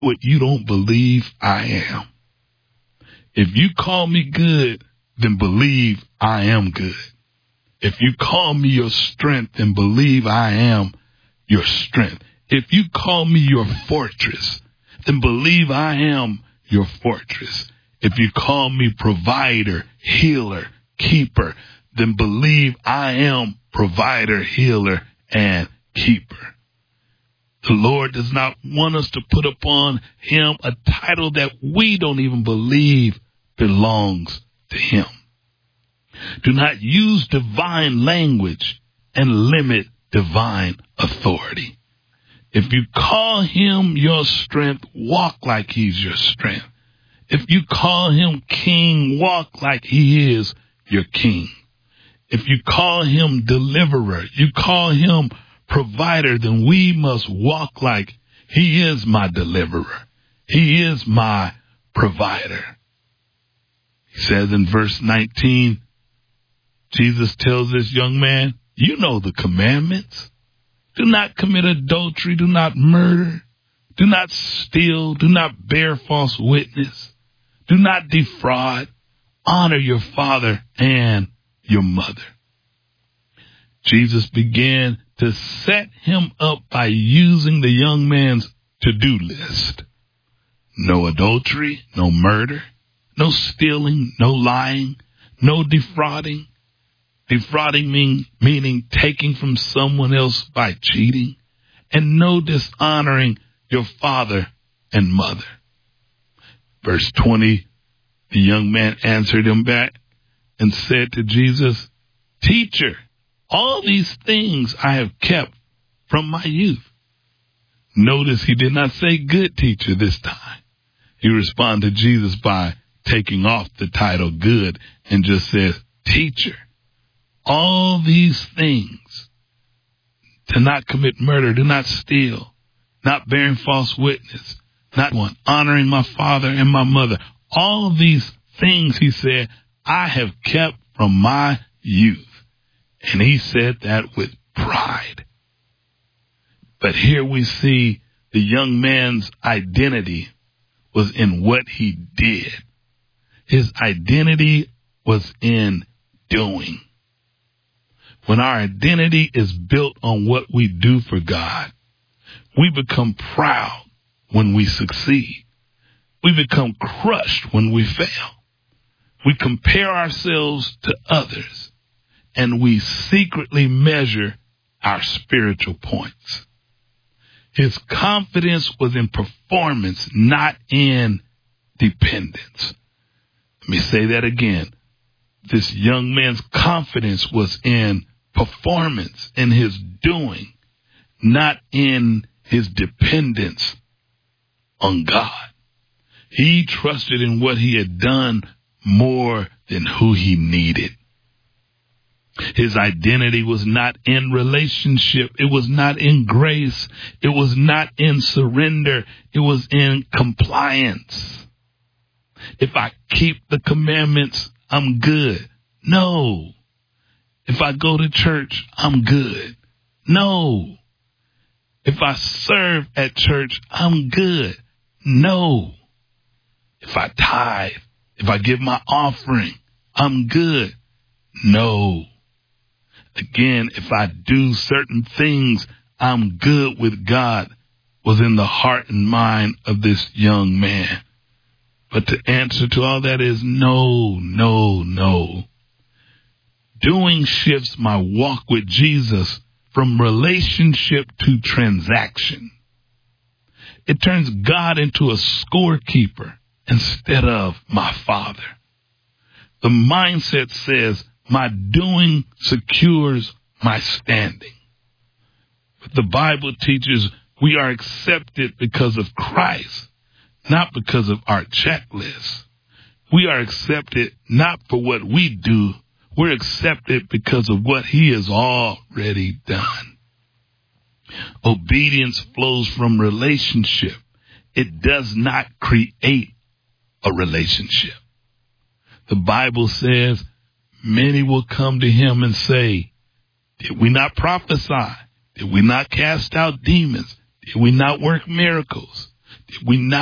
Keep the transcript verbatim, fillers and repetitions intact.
what you don't believe I am. If you call me good, then believe I am good. If you call me your strength, then believe I am your strength. If you call me your fortress, then believe I am your fortress. If you call me provider, healer, keeper, then believe I am provider, healer, and keeper. The Lord does not want us to put upon him a title that we don't even believe belongs to him. Do not use divine language and limit divine authority. If you call him your strength, walk like he's your strength. If you call him king, walk like he is your king. If you call him deliverer, you call him provider, then we must walk like he is my deliverer. He is my provider. He says in verse nineteen, Jesus tells this young man, you know the commandments. Do not commit adultery. Do not murder. Do not steal. Do not bear false witness. Do not defraud. Honor your father and your mother. Jesus began to set him up by using the young man's to-do list. No adultery, no murder, no stealing, no lying, no defrauding. Defrauding mean, meaning taking from someone else by cheating, and no dishonoring your father and mother. Verse twenty, the young man answered him back and said to Jesus, Teacher, all these things I have kept from my youth. Notice he did not say good teacher this time. He responded to Jesus by taking off the title good and just says, Teacher. All these things, to not commit murder, do not steal, not bearing false witness, not one, honoring my father and my mother. All of these things, he said, I have kept from my youth. And he said that with pride. But here we see the young man's identity was in what he did. His identity was in doing. When our identity is built on what we do for God, we become proud when we succeed. We become crushed when we fail. We compare ourselves to others, and we secretly measure our spiritual points. His confidence was in performance, not in dependence. Let me say that again. This young man's confidence was in performance, in his doing, not in his dependence on God. He trusted in what he had done more than who he needed. His identity was not in relationship. It was not in grace. It was not in surrender. It was in compliance. If I keep the commandments, I'm good. No. If I go to church, I'm good. No. If I serve at church, I'm good. No. If I tithe, if I give my offering, I'm good. No. Again, if I do certain things, I'm good with God, was in the heart and mind of this young man. But the answer to all that is no, no, no. Doing shifts my walk with Jesus from relationship to transaction. It turns God into a scorekeeper instead of my father. The mindset says my doing secures my standing. But the Bible teaches we are accepted because of Christ, not because of our checklist. We are accepted not for what we do. We're accepted because of what he has already done. Obedience flows from relationship. It does not create a relationship. The Bible says many will come to him and say, did we not prophesy? Did we not cast out demons? Did we not work miracles? We not